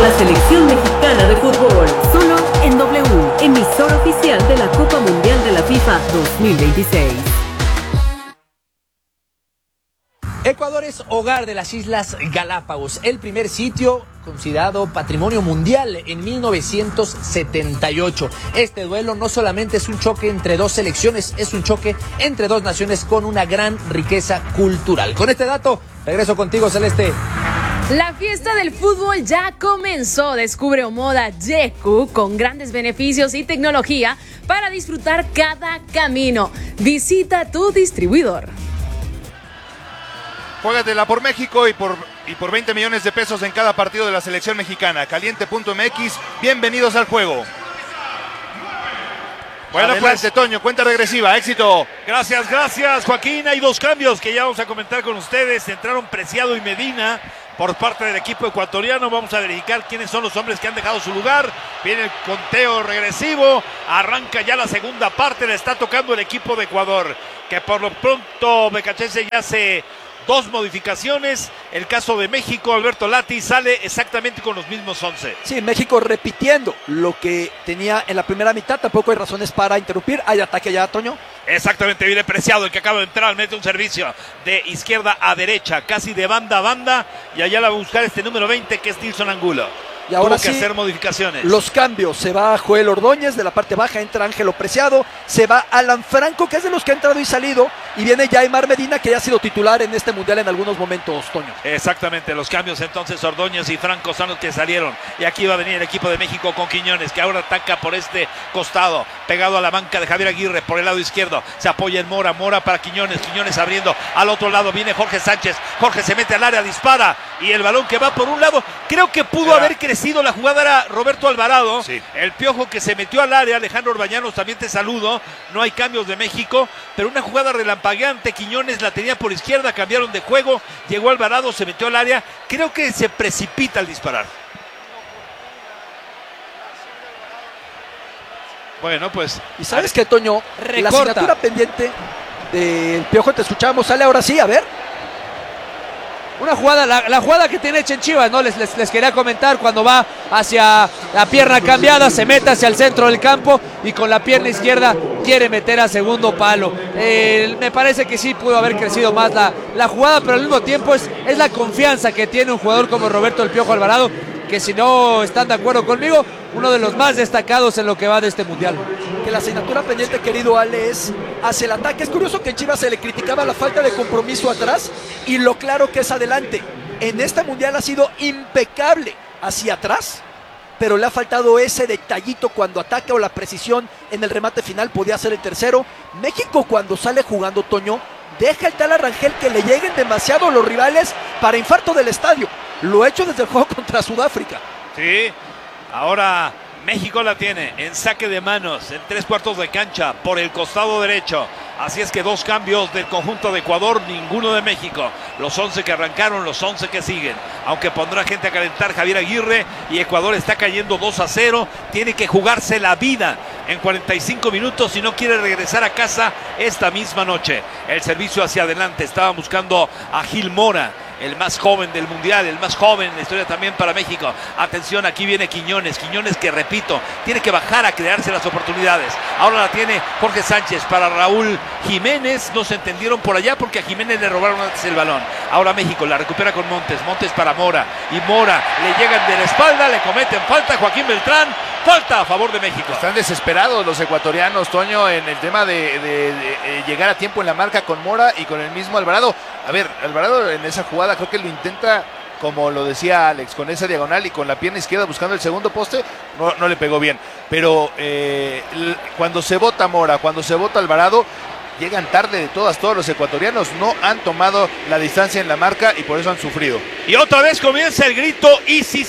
la selección mexicana de fútbol. Solo en W, emisora oficial de la Copa Mundial de la FIFA 2026. Ecuador es hogar de las Islas Galápagos, el primer sitio considerado patrimonio mundial en 1978. Este duelo no solamente es un choque entre dos selecciones, es un choque entre dos naciones con una gran riqueza cultural. Con este dato, regreso contigo, Celeste. La fiesta del fútbol ya comenzó. Descubre Omoda Yeku con grandes beneficios y tecnología para disfrutar cada camino. Visita tu distribuidor. Juégatela por México y por 20 millones de pesos en cada partido de la selección mexicana. Caliente.mx, bienvenidos al juego. Bueno, adelante, Toño, cuenta regresiva, éxito. Gracias, Joaquín. Hay dos cambios que ya vamos a comentar con ustedes. Entraron Preciado y Medina por parte del equipo ecuatoriano. Vamos a verificar quiénes son los hombres que han dejado su lugar. Viene el conteo regresivo. Arranca ya la segunda parte. Le está tocando el equipo de Ecuador, que por lo pronto Becachese ya hace dos modificaciones. El caso de México, Alberto Lati sale exactamente con los mismos 11. Sí, México repitiendo lo que tenía en la primera mitad. Tampoco hay razones para interrumpir. Hay ataque ya, Toño. Exactamente, viene Preciado, el que acaba de entrar, mete un servicio de izquierda a derecha, casi de banda a banda, y allá la va a buscar este número 20, que es Nilson Angulo. Y ahora tuvo que sí, hacer modificaciones. Los cambios, se va Joel Ordóñez, de la parte baja entra Ángelo Preciado, se va Alan Franco, que es de los que ha entrado y salido, y viene ya Aimar Medina, que ya ha sido titular en este mundial en algunos momentos, Toño. Exactamente, los cambios entonces, Ordóñez y Franco son los que salieron, y aquí va a venir el equipo de México con Quiñones, que ahora ataca por este costado, pegado a la banca de Javier Aguirre, por el lado izquierdo, se apoya en Mora para Quiñones abriendo al otro lado, viene Jorge Sánchez, Jorge se mete al área, dispara, y el balón que va por un lado, creo que pudo haber crecido, la jugada era Roberto Alvarado, sí. El Piojo que se metió al área, Alejandro Orbañanos también te saludo, no hay cambios de México, pero una jugada relampagueante, Quiñones la tenía por izquierda, cambiaron de juego, llegó Alvarado, se metió al área, creo que se precipita al disparar. Bueno, pues... ¿Y sabes qué, Toño? Recorta. La asignatura pendiente del Piojo, te escuchamos, sale ahora sí, a ver. Una jugada, la jugada que tiene Chivas, ¿no? Les quería comentar, cuando va hacia la pierna cambiada, se mete hacia el centro del campo y con la pierna izquierda quiere meter a segundo palo. Me parece que sí pudo haber crecido más la jugada, pero al mismo tiempo es la confianza que tiene un jugador como Roberto El Piojo Alvarado, que si no están de acuerdo conmigo, uno de los más destacados en lo que va de este mundial. Que la asignatura pendiente, querido Ale, es hacia el ataque. Es curioso que en Chivas se le criticaba la falta de compromiso atrás y lo claro que es adelante. En este mundial ha sido impecable hacia atrás, pero le ha faltado ese detallito cuando ataca, o la precisión en el remate final. Podía ser el tercero. México, cuando sale jugando, Toño, deja el tal Arrangel que le lleguen demasiado los rivales para infarto del estadio. Lo ha hecho desde el juego contra Sudáfrica. Sí, ahora México la tiene en saque de manos, en 3/4 de cancha, por el costado derecho. Así es que dos cambios del conjunto de Ecuador, ninguno de México. Los 11 que arrancaron, los 11 que siguen. Aunque pondrá gente a calentar Javier Aguirre, y Ecuador está cayendo 2-0. Tiene que jugarse la vida en 45 minutos si no quiere regresar a casa esta misma noche. El servicio hacia adelante, estaba buscando a Gil Mora, el más joven del mundial, el más joven en la historia también para México. Atención, aquí viene Quiñones que, repito, tiene que bajar a crearse las oportunidades. Ahora la tiene Jorge Sánchez para Raúl Jiménez. No se entendieron por allá porque a Jiménez le robaron antes el balón. Ahora México la recupera con Montes para Mora, y Mora le llegan de la espalda, le cometen falta. Joaquín Beltrán, falta a favor de México. Están desesperados los ecuatorianos, Toño, en el tema de llegar a tiempo en la marca con Mora y con el mismo Alvarado. A ver, Alvarado en esa jugada creo que lo intenta, como lo decía Alex, con esa diagonal y con la pierna izquierda buscando el segundo poste, no le pegó bien. Pero cuando se bota Mora, cuando se bota Alvarado, llegan tarde de todos los ecuatorianos, no han tomado la distancia en la marca y por eso han sufrido. Y otra vez comienza el grito, y sí,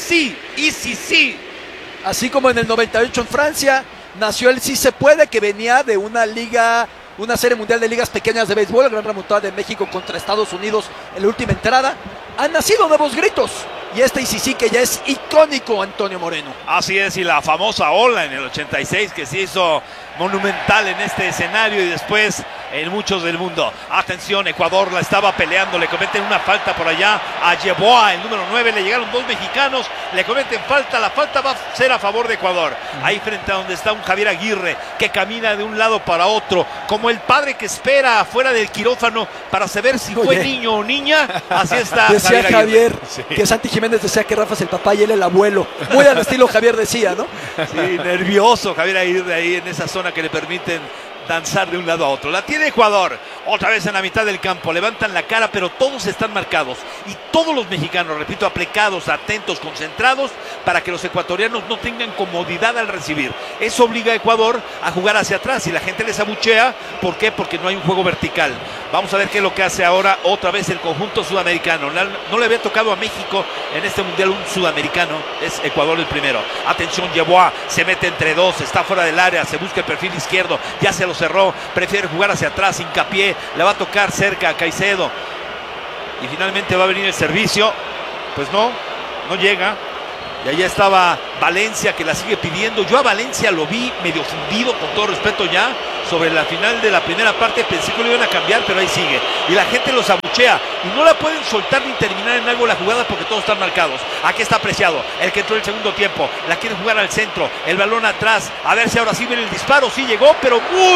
sí. Así como en el 98 en Francia, nació el Sí se puede, que venía de una serie mundial de ligas pequeñas de béisbol, la gran remontada de México contra Estados Unidos en la última entrada. Han nacido nuevos gritos, y este sí que ya es icónico, Antonio Moreno. Así es, y la famosa ola en el 86 que se hizo monumental en este escenario, y después en muchos del mundo. Atención, Ecuador la estaba peleando, le cometen una falta por allá a Yeboah, el número 9, le llegaron dos mexicanos, le cometen falta, la falta va a ser a favor de Ecuador. Ahí frente a donde está un Javier Aguirre que camina de un lado para otro, como el padre que espera afuera del quirófano para saber si fue niño o niña. Así está. Decía Javier que Santi Jiménez decía que Rafa es el papá y él el abuelo. Muy al estilo Javier decía, ¿no? Sí, nervioso Javier Aguirre ahí en esa zona que le permiten danzar de un lado a otro. La tiene Ecuador, otra vez en la mitad del campo, levantan la cara, pero todos están marcados y todos los mexicanos, repito, aplicados, atentos, concentrados para que los ecuatorianos no tengan comodidad al recibir. Eso obliga a Ecuador a jugar hacia atrás y la gente les abuchea. ¿Por qué? Porque no hay un juego vertical. Vamos a ver qué es lo que hace ahora otra vez el conjunto sudamericano. No le había tocado a México en este mundial un sudamericano, es Ecuador el primero. Atención, Yeboah se mete entre dos, está fuera del área, se busca el perfil izquierdo, ya se lo cerró, prefiere jugar hacia atrás, hincapié, le va a tocar cerca a Caicedo y finalmente va a venir el servicio, pues no llega. Y allá estaba Valencia que la sigue pidiendo. Yo a Valencia lo vi medio fundido, con todo respeto ya, sobre la final de la primera parte. Pensé que lo iban a cambiar, pero ahí sigue. Y la gente los abuchea. Y no la pueden soltar ni terminar en algo la jugada porque todos están marcados. Aquí está Preciado, el que entró en el segundo tiempo. La quiere jugar al centro, el balón atrás. A ver si ahora sí viene el disparo. Sí llegó, pero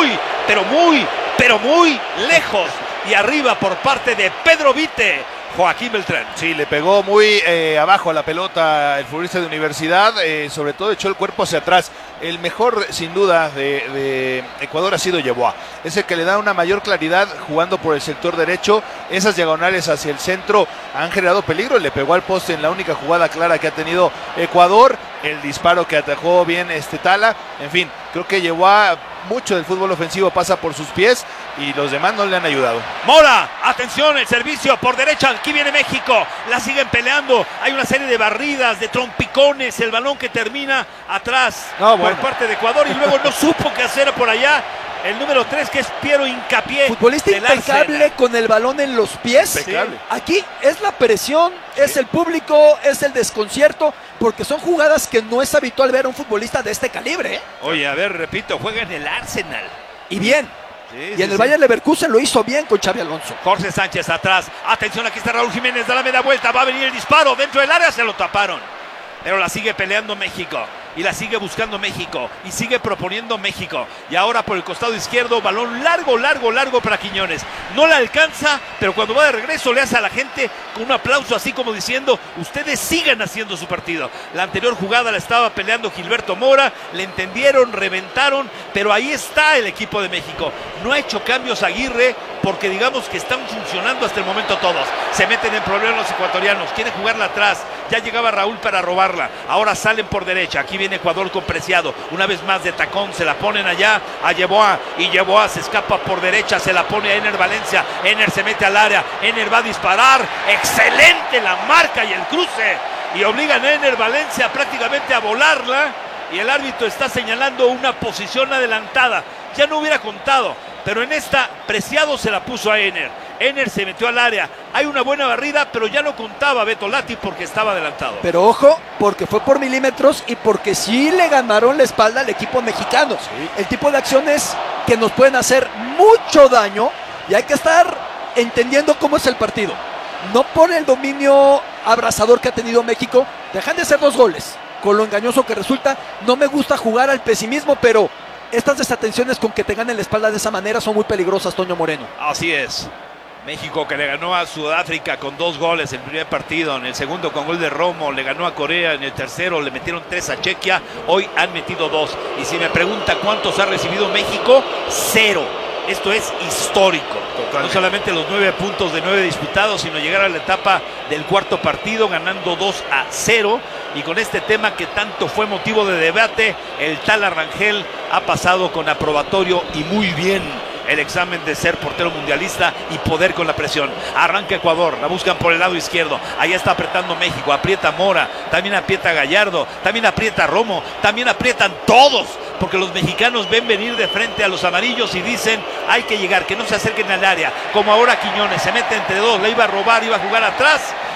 muy lejos. Y arriba por parte de Pedro Vite. Joaquín Beltrán. Sí, le pegó muy abajo a la pelota el futbolista de Universidad, sobre todo echó el cuerpo hacia atrás. El mejor, sin duda, de Ecuador ha sido Yeboah. Es el que le da una mayor claridad jugando por el sector derecho. Esas diagonales hacia el centro han generado peligro. Le pegó al poste en la única jugada clara que ha tenido Ecuador. El disparo que atajó bien Tala. En fin, creo que Yeboah, mucho del fútbol ofensivo pasa por sus pies y los demás no le han ayudado. Mora, atención, el servicio por derecha, aquí viene México, la siguen peleando, hay una serie de barridas, de trompicones, el balón que termina atrás por parte de Ecuador y luego no supo qué hacer por allá. El número 3 que es Piero Hincapié. Futbolista impecable con el balón en los pies. Impecable. Aquí es la presión, es el público, es el desconcierto, porque son jugadas que no es habitual ver a un futbolista de este calibre. Oye, a ver, repito, juega en el Arsenal. Y bien. Y en el Bayer Leverkusen lo hizo bien con Xabi Alonso. Jorge Sánchez atrás. Atención, aquí está Raúl Jiménez, da la media vuelta, va a venir el disparo dentro del área, se lo taparon. Pero la sigue peleando México. Y la sigue buscando México. Y sigue proponiendo México. Y ahora por el costado izquierdo, balón largo para Quiñones. No la alcanza, pero cuando va de regreso le hace a la gente con un aplauso así como diciendo, ustedes sigan haciendo su partido. La anterior jugada la estaba peleando Gilberto Mora. Le entendieron, reventaron. Pero ahí está el equipo de México. No ha hecho cambios Aguirre porque digamos que están funcionando hasta el momento todos. Se meten en problemas los ecuatorianos. Quieren jugarla atrás. Ya llegaba Raúl para robarla. Ahora salen por derecha. Aquí viene Ecuador con Preciado. Una vez más de tacón. Se la ponen allá a Yeboah. Y Yeboah se escapa por derecha. Se la pone a Ener Valencia. Ener se mete al área. Ener va a disparar. Excelente la marca y el cruce. Y obligan a Ener Valencia prácticamente a volarla. Y el árbitro está señalando una posición adelantada. Ya no hubiera contado. Pero en esta Preciado se la puso a Ener. Ener se metió al área. Hay una buena barrida, pero ya no contaba Beto Lati porque estaba adelantado. Pero ojo, porque fue por milímetros y porque sí le ganaron la espalda al equipo mexicano. Sí. El tipo de acciones que nos pueden hacer mucho daño y hay que estar entendiendo cómo es el partido. No por el dominio abrasador que ha tenido México, dejan de ser 2 goles. Con lo engañoso que resulta, no me gusta jugar al pesimismo, pero estas desatenciones con que te ganen la espalda de esa manera son muy peligrosas, Toño Moreno. Así es. México que le ganó a Sudáfrica con 2 goles en el primer partido, en el segundo con gol de Romo, le ganó a Corea, en el tercero le metieron 3 a Chequia, hoy han metido 2. Y si me pregunta cuántos ha recibido México, 0. Esto es histórico. Totalmente. No solamente los 9 puntos de 9 disputados, sino llegar a la etapa del cuarto partido ganando 2 a 0. Y con este tema que tanto fue motivo de debate, el Tala Rangel ha pasado con aprobatorio y muy bien el examen de ser portero mundialista y poder con la presión. Arranca Ecuador, la buscan por el lado izquierdo, ahí está apretando México, aprieta Mora, también aprieta Gallardo, también aprieta Romo, también aprietan todos, porque los mexicanos ven venir de frente a los amarillos y dicen, hay que llegar, que no se acerquen al área, como ahora Quiñones, se mete entre 2, la iba a robar, iba a jugar atrás,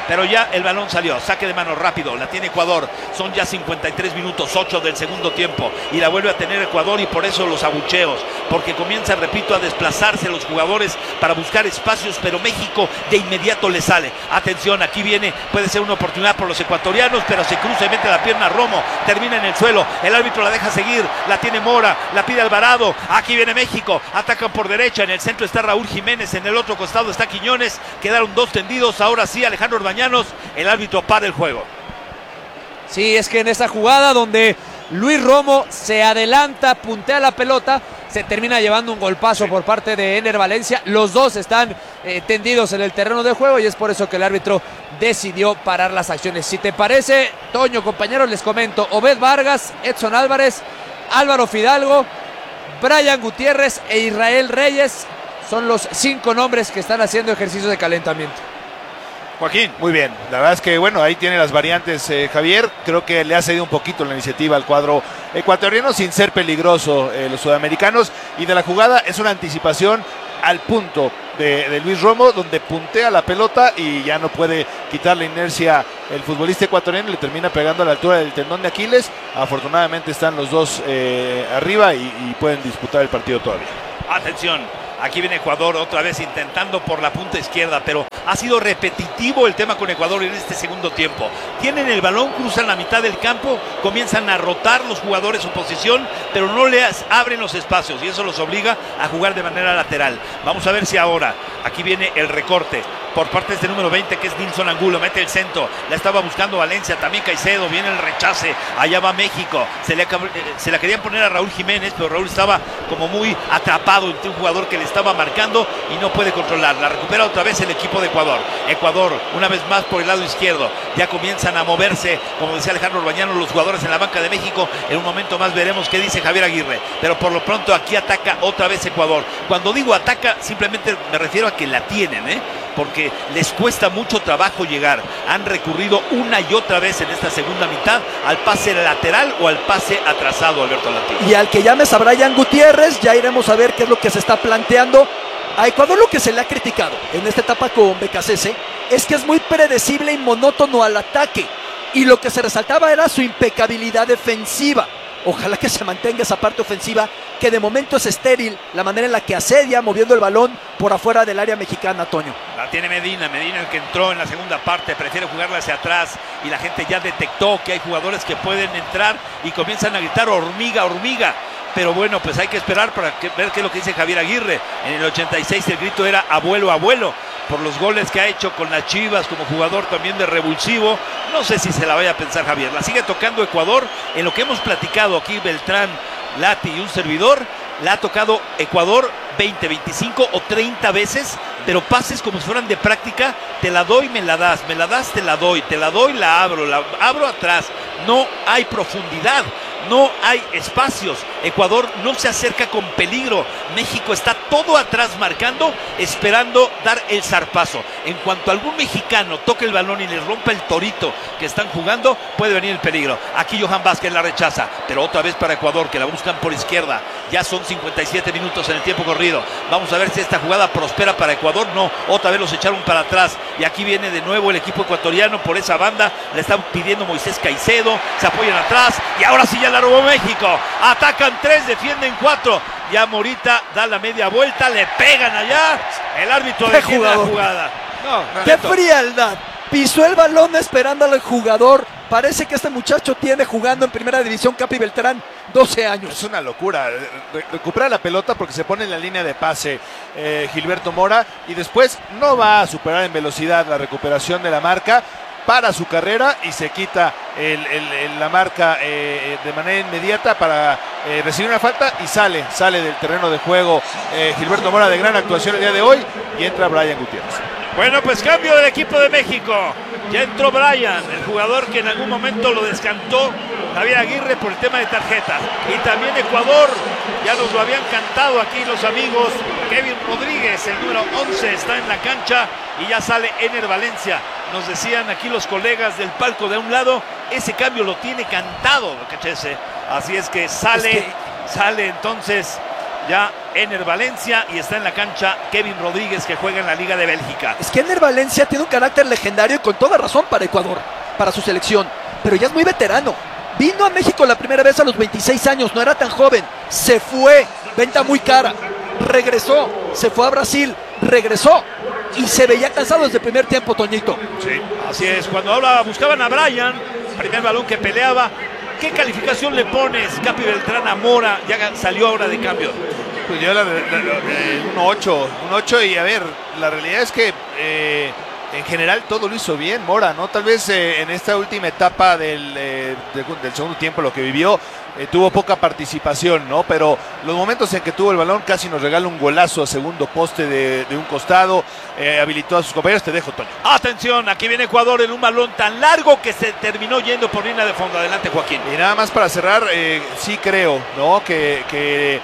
pero ya el balón salió, saque de mano rápido, la tiene Ecuador, son ya 53 minutos, 8 del segundo tiempo, y la vuelve a tener Ecuador, y por eso los abucheos, porque comienza, repito, a desplazarse los jugadores para buscar espacios, pero México de inmediato le sale. Atención, aquí viene, puede ser una oportunidad por los ecuatorianos, pero se cruza y mete la pierna Romo, termina en el suelo, el árbitro la deja seguir, la tiene Mora, la pide Alvarado, aquí viene México, atacan por derecha, en el centro está Raúl Jiménez, en el otro costado está Quiñones, quedaron dos tendidos, ahora sí Alejandro Orbañanos, el árbitro para el juego. Sí, es que en esa jugada donde Luis Romo se adelanta, puntea la pelota, se termina llevando un golpazo por parte de Ener Valencia. Los dos están tendidos en el terreno de juego y es por eso que el árbitro decidió parar las acciones. Si te parece, Toño, compañeros, les comento: Obed Vargas, Edson Álvarez, Álvaro Fidalgo, Brian Gutiérrez e Israel Reyes son los 5 nombres que están haciendo ejercicios de calentamiento. Joaquín. Muy bien, la verdad es que bueno, ahí tiene las variantes Javier, creo que le ha cedido un poquito la iniciativa al cuadro ecuatoriano sin ser peligroso los sudamericanos, y de la jugada es una anticipación al punto de Luis Romo, donde puntea la pelota y ya no puede quitar la inercia el futbolista ecuatoriano, le termina pegando a la altura del tendón de Aquiles. Afortunadamente están los dos arriba y pueden disputar el partido todavía. Atención, aquí viene Ecuador otra vez intentando por la punta izquierda, pero ha sido repetitivo el tema con Ecuador en este segundo tiempo. Tienen el balón, cruzan la mitad del campo, comienzan a rotar los jugadores su posición, pero no les abren los espacios y eso los obliga a jugar de manera lateral. Vamos a ver si ahora, aquí viene el recorte por parte de este número 20 que es Nilson Angulo, mete el centro, la estaba buscando Valencia, también Caicedo, viene el rechace, allá va México, se la querían poner a Raúl Jiménez, pero Raúl estaba como muy atrapado entre un jugador que le estaba marcando y no puede controlar. La recupera otra vez el equipo de Ecuador. Ecuador, una vez más por el lado izquierdo, ya comienzan a moverse, como decía Alejandro Orbañanos, los jugadores en la banca de México. En un momento más veremos qué dice Javier Aguirre, pero por lo pronto aquí ataca otra vez Ecuador. Cuando digo ataca, simplemente me refiero a que la tienen, porque les cuesta mucho trabajo llegar. Han recurrido una y otra vez en esta segunda mitad al pase lateral o al pase atrasado, Alberto Lati. Y al que llames a Brian Gutiérrez, ya iremos a ver qué es lo que se está planteando. A Ecuador lo que se le ha criticado en esta etapa con BKCS es que es muy predecible y monótono al ataque, y lo que se resaltaba era su impecabilidad defensiva. Ojalá que se mantenga esa parte ofensiva, que de momento es estéril, la manera en la que asedia moviendo el balón por afuera del área mexicana, Toño. La tiene Medina el que entró en la segunda parte, prefiere jugarla hacia atrás y la gente ya detectó que hay jugadores que pueden entrar y comienzan a gritar hormiga, hormiga. Pero bueno, pues hay que esperar para ver qué es lo que dice Javier Aguirre. En el 86 el grito era abuelo, abuelo, por los goles que ha hecho con las Chivas como jugador también de revulsivo. No sé si se la vaya a pensar Javier. La sigue tocando Ecuador. En lo que hemos platicado aquí Beltrán, Lati y un servidor, la ha tocado Ecuador 20, 25 o 30 veces, pero pases como si fueran de práctica. Te la doy, me la das, te la doy, la abro atrás. No hay profundidad, no hay espacios. Ecuador no se acerca con peligro. México está todo atrás marcando, esperando dar el zarpazo. En cuanto algún mexicano toque el balón y les rompa el torito que están jugando, puede venir el peligro. Aquí Johan Vázquez la rechaza, pero otra vez para Ecuador, que la buscan por izquierda. Ya son 57 minutos en el tiempo corrido. Vamos a ver si esta jugada prospera para Ecuador. No, otra vez los echaron para atrás. Y aquí viene de nuevo el equipo ecuatoriano por esa banda. Le están pidiendo Moisés Caicedo. Se apoyan atrás. Y ahora sí ya la robó México. Atacan 3, defienden 4. Ya Morita da la media vuelta. Le pegan allá. El árbitro detiene la jugada. No, ¡qué frialdad! Pisó el balón esperando al jugador. Parece que este muchacho tiene jugando en primera división Capi Beltrán 12 años. Es una locura. Recupera la pelota porque se pone en la línea de pase Gilberto Mora, y después no va a superar en velocidad la recuperación de la marca. Para su carrera y se quita la marca de manera inmediata para recibir una falta y sale del terreno de juego Gilberto Mora, de gran actuación el día de hoy, y entra Brian Gutiérrez. Bueno, pues cambio del equipo de México. Ya entró Brian, el jugador que en algún momento lo descantó Javier Aguirre por el tema de tarjetas. Y también Ecuador, ya nos lo habían cantado aquí los amigos. Kevin Rodríguez, el número 11, está en la cancha y ya sale Ener Valencia. Nos decían aquí los colegas del palco de un lado, ese cambio lo tiene cantado, ¿cachese? Así es que sale entonces ya Ener Valencia y está en la cancha Kevin Rodríguez, que juega en la Liga de Bélgica. Es que Ener Valencia tiene un carácter legendario y con toda razón para Ecuador, para su selección, pero ya es muy veterano. Vino a México la primera vez a los 26 años, no era tan joven, se fue, venta muy cara, regresó, se fue a Brasil, regresó y se veía cansado desde el primer tiempo, Toñito. Sí, así es. Cuando buscaban a Brian, primer balón que peleaba. ¿Qué calificación le pones, Capi Beltrán, a Mora? Ya salió ahora de cambio. Pues yo un 8 y a ver, la realidad es que en general todo lo hizo bien Mora, ¿no? Tal vez en esta última etapa del segundo tiempo, lo que vivió, tuvo poca participación, ¿no? Pero los momentos en que tuvo el balón casi nos regala un golazo a segundo poste de un costado, habilitó a sus compañeros. Te dejo, Toño. Atención, aquí viene Ecuador en un balón tan largo que se terminó yendo por línea de fondo. Adelante, Joaquín. Y nada más para cerrar, sí creo, ¿no? Que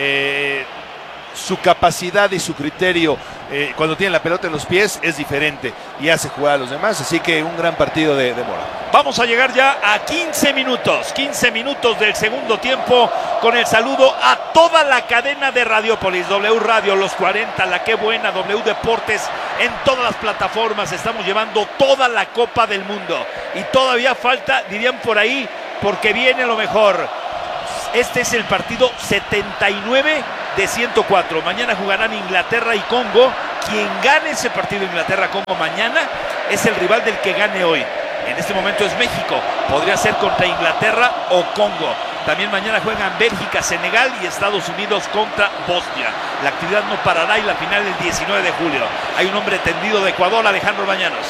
su capacidad y su criterio cuando tiene la pelota en los pies es diferente y hace jugar a los demás, así que un gran partido de Mora. Vamos a llegar ya a 15 minutos del segundo tiempo, con el saludo a toda la cadena de Radiopolis, W Radio, Los 40, La Qué Buena, W Deportes, en todas las plataformas. Estamos llevando toda la Copa del Mundo y todavía falta, dirían por ahí, porque viene lo mejor. Este es el partido 79 de 104. Mañana jugarán Inglaterra y Congo. Quien gane ese partido Inglaterra-Congo mañana es el rival del que gane hoy. En este momento es México. Podría ser contra Inglaterra o Congo. También mañana juegan Bélgica, Senegal y Estados Unidos contra Bosnia. La actividad no parará y la final el 19 de julio. Hay un hombre tendido de Ecuador, Alejandro Bañanos.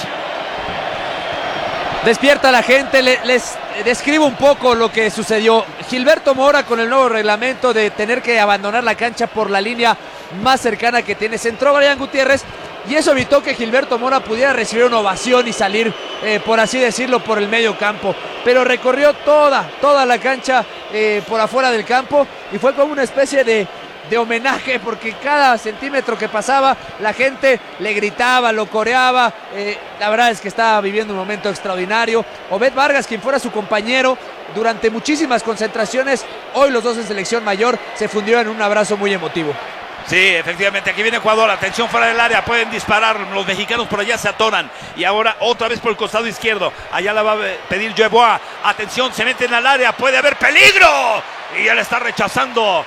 Despierta la gente, les describo un poco lo que sucedió. Gilberto Mora, con el nuevo reglamento de tener que abandonar la cancha por la línea más cercana que tiene, se entró Brian Gutiérrez y eso evitó que Gilberto Mora pudiera recibir una ovación y salir, por así decirlo, por el medio campo. Pero recorrió toda la cancha por afuera del campo y fue como una especie de homenaje, porque cada centímetro que pasaba la gente le gritaba, lo coreaba. La verdad es que estaba viviendo un momento extraordinario. Obed Vargas, quien fuera su compañero durante muchísimas concentraciones, hoy los dos en selección mayor, se fundieron en un abrazo muy emotivo. Sí, efectivamente, aquí viene Ecuador, atención fuera del área, pueden disparar, los mexicanos por allá se atoran, y ahora otra vez por el costado izquierdo, allá la va a pedir Yeboah, atención, se meten al área, puede haber peligro, y ya le está rechazando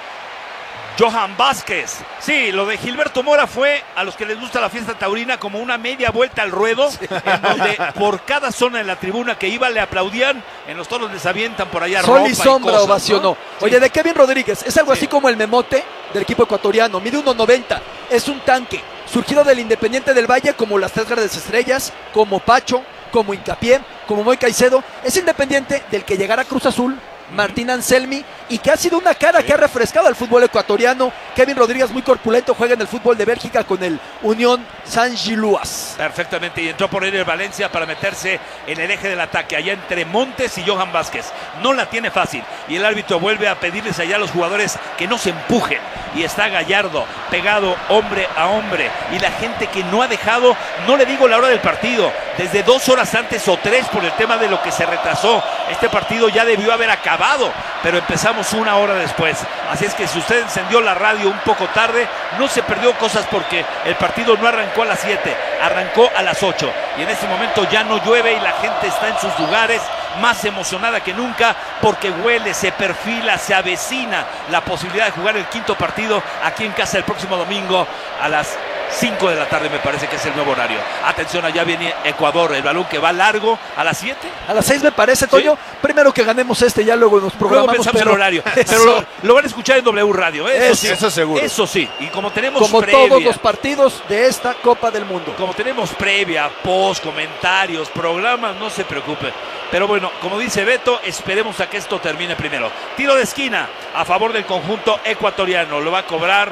Johan Vázquez. Sí, lo de Gilberto Mora fue, a los que les gusta la fiesta taurina, como una media vuelta al ruedo, sí, en donde por cada zona de la tribuna que iba le aplaudían, en los toros les avientan por allá Sol ropa y sombra, cosas, ovacionó, ¿no? Oye, sí. De Kevin Rodríguez, es algo así como el memote del equipo ecuatoriano, mide 1.90, es un tanque, surgido del Independiente del Valle, como las Tres Grandes Estrellas, como Pacho, como Hincapié, como Moy Caicedo. Es Independiente del que llegara Cruz Azul, Martín Anselmi, y que ha sido una cara que ha refrescado al fútbol ecuatoriano. Kevin Rodríguez, muy corpulento, juega en el fútbol de Bélgica con el Unión Saint-Gilloise. Perfectamente, y entró por Ener Valencia para meterse en el eje del ataque, allá entre Montes y Johan Vázquez. No la tiene fácil, y el árbitro vuelve a pedirles allá a los jugadores que no se empujen, y está Gallardo pegado hombre a hombre, y la gente que no ha dejado, no le digo la hora del partido, desde 2 horas antes o 3 por el tema de lo que se retrasó. Este partido ya debió haber acabado, pero empezamos 1 hora después, así es que si usted encendió la radio un poco tarde, no se perdió cosas, porque el partido no arrancó a las 7, arrancó a las 8, y en este momento ya no llueve y la gente está en sus lugares más emocionada que nunca, porque huele, se perfila, se avecina la posibilidad de jugar el quinto partido aquí en casa el próximo domingo a las 5 de la tarde, me parece que es el nuevo horario. Atención, allá viene Ecuador, el balón que va largo a las 7. A las 6 me parece, Toño. ¿Sí? Primero que ganemos ya luego nos programamos. Luego pensamos el horario, pero lo van a escuchar en W Radio, ¿eh? Sí, eso seguro. Eso sí, y como tenemos como previa, todos los partidos de esta Copa del Mundo. Como tenemos previa, post, comentarios, programas, no se preocupe. Pero bueno, como dice Beto, esperemos a que esto termine primero. Tiro de esquina a favor del conjunto ecuatoriano, lo va a cobrar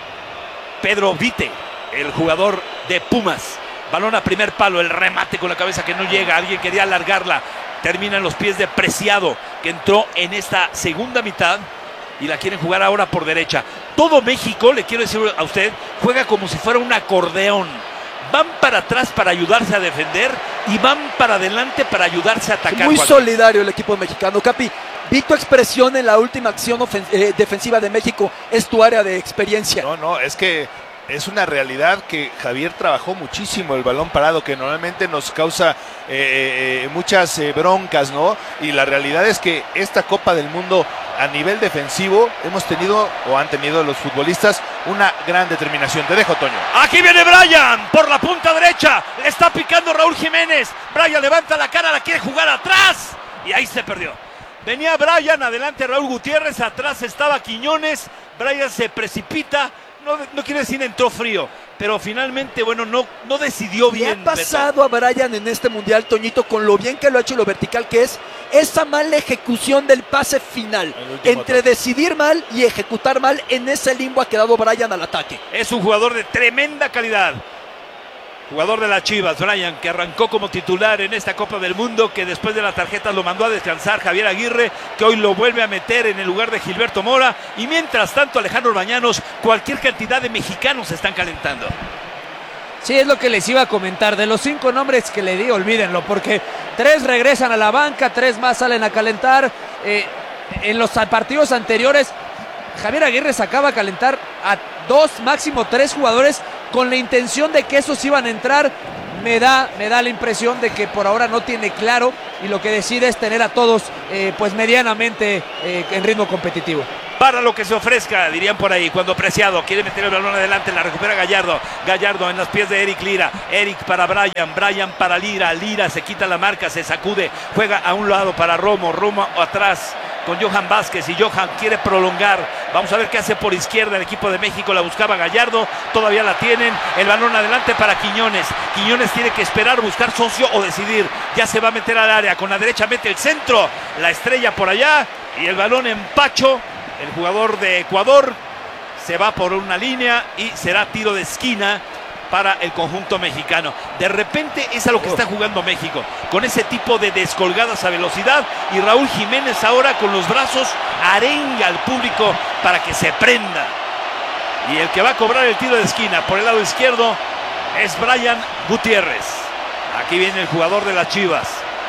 Pedro Vite, el jugador de Pumas. Balón a primer palo, el remate con la cabeza que no llega, alguien quería alargarla, termina en los pies de Preciado, que entró en esta segunda mitad y la quieren jugar ahora por derecha. Todo México, le quiero decir a usted, juega como si fuera un acordeón. Van para atrás para ayudarse a defender y van para adelante para ayudarse a atacar. Muy solidario el equipo mexicano, Capi. Vi tu expresión en la última acción defensiva de México. Es tu área de experiencia. No, es que es una realidad que Javier trabajó muchísimo el balón parado, que normalmente nos causa muchas broncas, ¿no? Y la realidad es que esta Copa del Mundo a nivel defensivo hemos tenido, o han tenido los futbolistas, una gran determinación. Te dejo, Toño. Aquí viene Brian por la punta derecha. Le está picando Raúl Jiménez. Brian levanta la cara, la quiere jugar atrás. Y ahí se perdió. Venía Brian, adelante Raúl Gutiérrez, atrás estaba Quiñones. Brian se precipita. No quiere decir entró frío, pero finalmente, bueno, no decidió bien. ¿Qué ha pasado a Brian en este mundial, Toñito, con lo bien que lo ha hecho y lo vertical que es? Esa mala ejecución del pase final. Entre decidir mal y ejecutar mal, en ese limbo ha quedado Brian al ataque. Es un jugador de tremenda calidad. Jugador de las Chivas, Brian, que arrancó como titular en esta Copa del Mundo, que después de la tarjeta lo mandó a descansar Javier Aguirre, que hoy lo vuelve a meter en el lugar de Gilberto Mora, y mientras tanto Alejandro Orbañanos, cualquier cantidad de mexicanos se están calentando. Sí, es lo que les iba a comentar. De los 5 nombres que le di, olvídenlo, porque 3 regresan a la banca, 3 más salen a calentar. En los partidos anteriores, Javier Aguirre sacaba a calentar a 2, máximo 3 jugadores con la intención de que esos iban a entrar. Me da la impresión de que por ahora no tiene claro y lo que decide es tener a todos pues medianamente en ritmo competitivo. Para lo que se ofrezca, dirían por ahí, cuando Preciado quiere meter el balón adelante, la recupera Gallardo. Gallardo en los pies de Eric Lira. Eric para Brian, Brian para Lira. Lira se quita la marca, se sacude, juega a un lado para Romo atrás con Johan Vázquez, y Johan quiere prolongar. Vamos a ver qué hace por izquierda el equipo de México. La buscaba Gallardo, todavía la tienen. El balón adelante para Quiñones. Quiñones tiene que esperar, buscar socio o decidir. Ya se va a meter al área, con la derecha mete el centro, la estrella por allá y el balón en Pacho. El jugador de Ecuador se va por una línea y será tiro de esquina para el conjunto mexicano. De repente es a lo que está jugando México, con ese tipo de descolgadas a velocidad, y Raúl Jiménez ahora con los brazos arenga al público para que se prenda. Y el que va a cobrar el tiro de esquina por el lado izquierdo es Brian Gutiérrez. Aquí viene el jugador de las Chivas.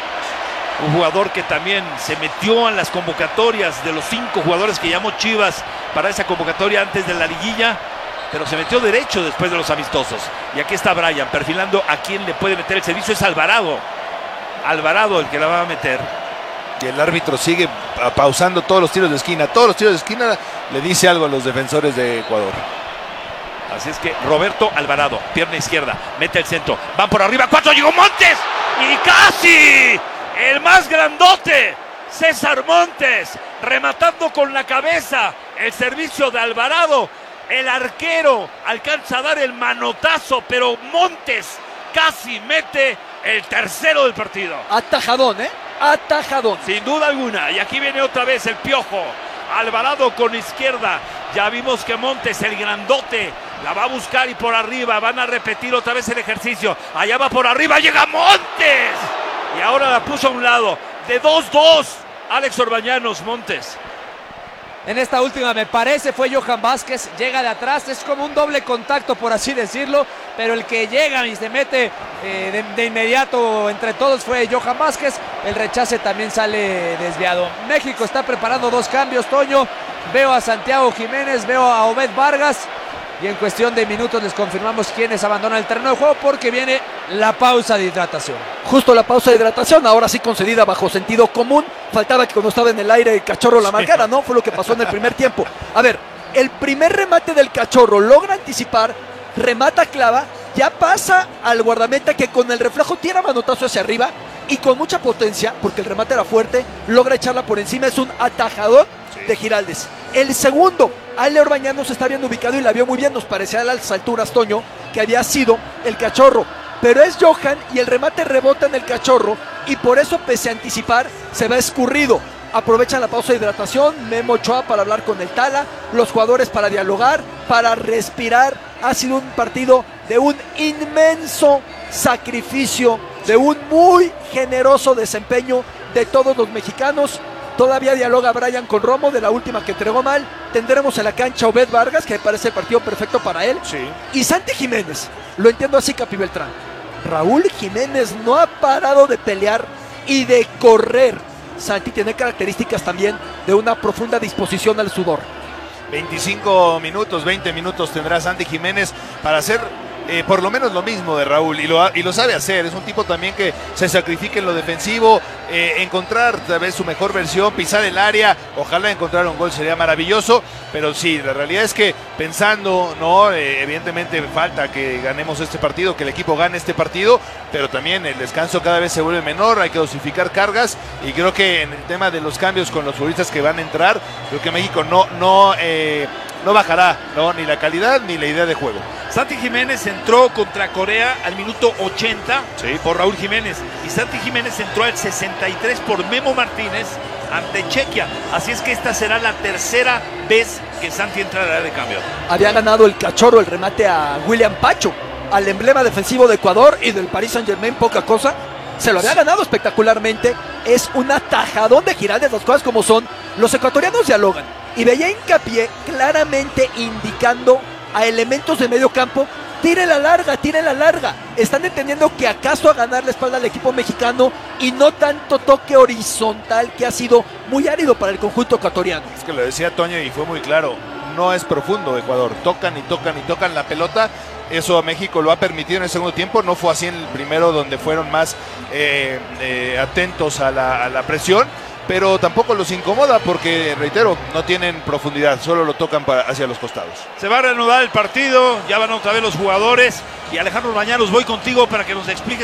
Un jugador que también se metió en las convocatorias de los 5 jugadores que llamó Chivas para esa convocatoria antes de la liguilla, pero se metió derecho después de los amistosos. Y aquí está Brian perfilando a quien le puede meter el servicio. Es Alvarado. Alvarado el que la va a meter. Y el árbitro sigue pausando todos los tiros de esquina. Todos los tiros de esquina le dice algo a los defensores de Ecuador. Así es que Roberto Alvarado, pierna izquierda, mete el centro. Van por arriba, 4, llegó Montes. Y casi el más grandote, César Montes, rematando con la cabeza el servicio de Alvarado. El arquero alcanza a dar el manotazo, pero Montes casi mete el tercero del partido. Atajadón, atajadón. Sin duda alguna. Y aquí viene otra vez el Piojo. Alvarado con izquierda. Ya vimos que Montes, el grandote, la va a buscar y por arriba. Van a repetir otra vez el ejercicio. Allá va por arriba, llega Montes. Y ahora la puso a un lado. De 2-2, Alex Orbañanos, Montes. En esta última me parece fue Johan Vázquez, llega de atrás, es como un doble contacto por así decirlo, pero el que llega y se mete de inmediato entre todos fue Johan Vázquez. El rechace también sale desviado. México está preparando 2 cambios, Toño. Veo a Santiago Jiménez, veo a Obed Vargas, y en cuestión de minutos les confirmamos quiénes abandonan el terreno de juego, porque viene la pausa de hidratación. Justo la pausa de hidratación, ahora sí concedida bajo sentido común. Faltaba que cuando estaba en el aire el Cachorro la marcara, ¿no? Fue lo que pasó en el primer tiempo. A ver, el primer remate del Cachorro logra anticipar, remata, clava, ya pasa al guardameta, que con el reflejo tira manotazo hacia arriba y con mucha potencia, porque el remate era fuerte, logra echarla por encima. Es un atajador de Giraldes. El segundo, Ale Orbañanos está bien ubicado y la vio muy bien. Nos parecía a las alturas, Toño, que había sido el Cachorro, pero es Johan y el remate rebota en el Cachorro, y por eso, pese a anticipar, se va escurrido. Aprovechan la pausa de hidratación, Memo Ochoa para hablar con el Tala, los jugadores para dialogar, para respirar. Ha sido un partido de un inmenso sacrificio, de un muy generoso desempeño de todos los mexicanos. Todavía dialoga Brian con Romo de la última que entregó mal. Tendremos en la cancha Obed Vargas, que me parece el partido perfecto para él. Sí. Y Santi Jiménez, lo entiendo así, Capi Beltrán. Raúl Jiménez no ha parado de pelear y de correr Santi tiene características también de una profunda disposición al sudor. 25 minutos, 20 minutos tendrá Santi Jiménez para hacer por lo menos lo mismo de Raúl, y lo sabe hacer. Es un tipo también que se sacrifica en lo defensivo, encontrar tal vez su mejor versión, pisar el área, ojalá encontrar un gol sería maravilloso, pero sí, la realidad es que pensando, no, evidentemente falta que ganemos este partido, que el equipo gane este partido, pero también el descanso cada vez se vuelve menor, hay que dosificar cargas, y creo que en el tema de los cambios con los futbolistas que van a entrar, creo que México no bajará, ¿no?, ni la calidad ni la idea de juego. Santi Jiménez entró contra Corea al minuto 80 por Raúl Jiménez, y Santi Jiménez entró al 63 por Memo Martínez ante Chequia. Así es que esta será la tercera vez que Santi entra a la área de cambio. Había ganado el Cachorro el remate a William Pacho, al emblema defensivo de Ecuador y del Paris Saint-Germain, poca cosa. Se lo había ganado espectacularmente. Es un atajadón de Giraldes, las cosas como son. Los ecuatorianos dialogan y veía hincapié claramente indicando a elementos de medio campo: tire la larga. Están entendiendo que acaso a ganar la espalda al equipo mexicano y no tanto toque horizontal, que ha sido muy árido para el conjunto ecuatoriano. Es que lo decía Toño y fue muy claro, no es profundo Ecuador, tocan la pelota. Eso a México lo ha permitido en el segundo tiempo, no fue así en el primero, donde fueron más atentos a la presión, pero tampoco los incomoda porque, reitero, no tienen profundidad, solo lo tocan hacia los costados. Se va a reanudar el partido, ya van otra vez los jugadores, y Alejandro Bañanos, voy contigo para que nos expliques